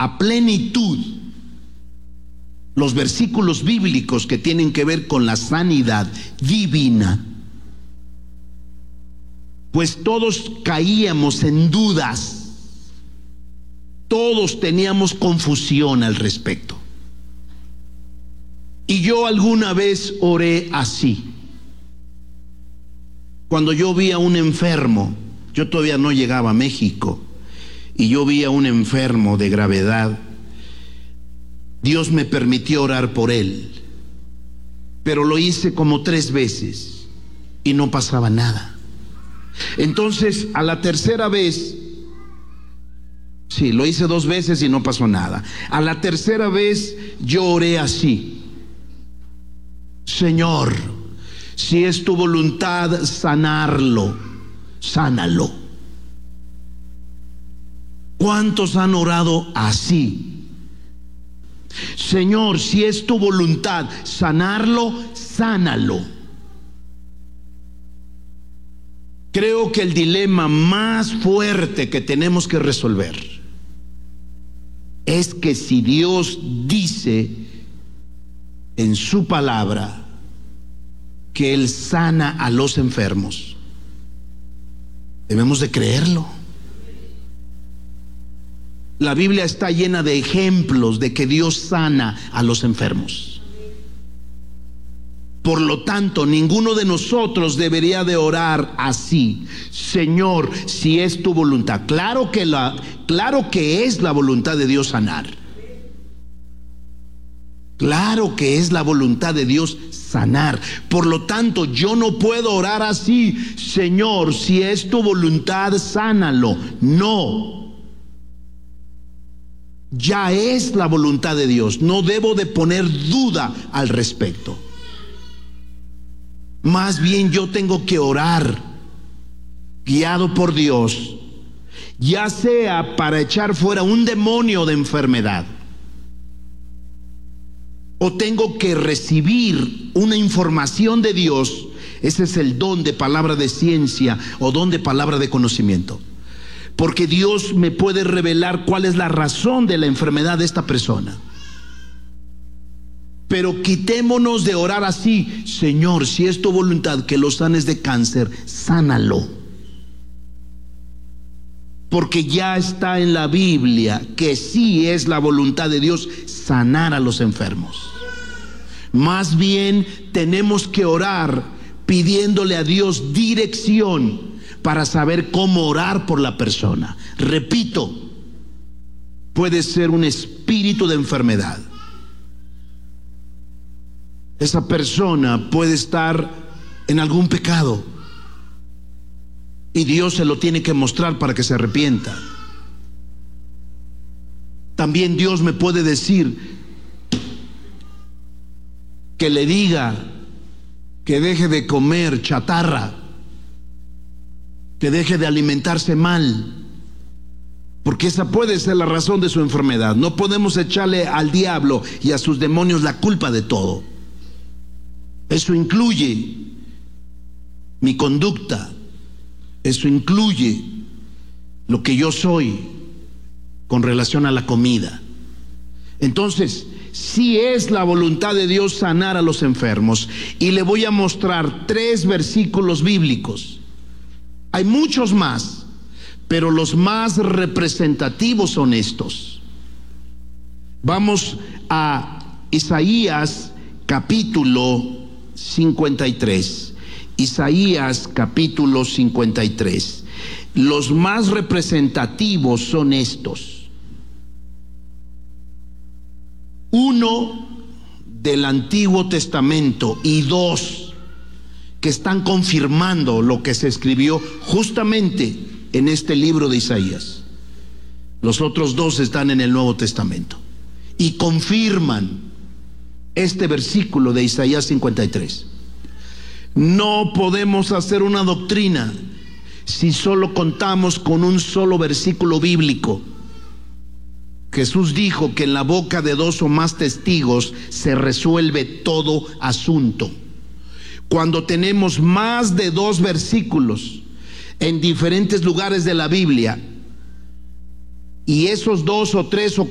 a plenitud los versículos bíblicos que tienen que ver con la sanidad divina, pues todos caíamos en dudas, todos teníamos confusión al respecto. Y yo alguna vez oré así. Cuando yo vi a un enfermo, yo todavía no llegaba a México, y yo vi a un enfermo de gravedad, Dios me permitió orar por él, pero lo hice como 3 veces y no pasaba nada. Entonces, a la tercera vez, sí, lo hice 2 veces y no pasó nada. A la tercera vez yo oré así: Señor, si es tu voluntad sanarlo, sánalo. ¿Cuántos han orado así? Señor, si es tu voluntad sanarlo, sánalo. Creo que el dilema más fuerte que tenemos que resolver es que si Dios dice en su palabra que Él sana a los enfermos, debemos de creerlo. La Biblia está llena de ejemplos de que Dios sana a los enfermos. Por lo tanto, ninguno de nosotros debería de orar así: Señor, si es tu voluntad. Claro que es la voluntad de Dios sanar. Claro que es la voluntad de Dios sanar. Por lo tanto, yo no puedo orar así: Señor, si es tu voluntad, sánalo. No. Ya es la voluntad de Dios. No debo de poner duda al respecto. Más bien yo tengo que orar guiado por Dios, ya sea para echar fuera un demonio de enfermedad, o tengo que recibir una información de Dios. Ese es el don de palabra de ciencia o don de palabra de conocimiento, porque Dios me puede revelar cuál es la razón de la enfermedad de esta persona. Pero quitémonos de orar así: Señor, si es tu voluntad que lo sanes de cáncer, sánalo. Porque ya está en la Biblia que sí es la voluntad de Dios sanar a los enfermos. Más bien tenemos que orar pidiéndole a Dios dirección para saber cómo orar por la persona. Repito, puede ser un espíritu de enfermedad. Esa persona puede estar en algún pecado y Dios se lo tiene que mostrar para que se arrepienta. También Dios me puede decir que le diga que deje de comer chatarra, que deje de alimentarse mal, porque esa puede ser la razón de su enfermedad. No podemos echarle al diablo y a sus demonios la culpa de todo. Eso incluye mi conducta, eso incluye lo que yo soy con relación a la comida. Entonces, sí es la voluntad de Dios sanar a los enfermos, y le voy a mostrar 3 versículos bíblicos. Hay muchos más, pero los más representativos son estos. Vamos a Isaías capítulo 53. Isaías capítulo 53. Los más representativos son estos: 1 del Antiguo Testamento y 2 que están confirmando lo que se escribió justamente en este libro de Isaías. Los otros 2 están en el Nuevo Testamento y confirman este versículo de Isaías 53. No podemos hacer una doctrina si solo contamos con un solo versículo bíblico. Jesús dijo que en la boca de 2 o más testigos se resuelve todo asunto. Cuando tenemos más de 2 versículos en diferentes lugares de la Biblia, y esos 2 o 3 o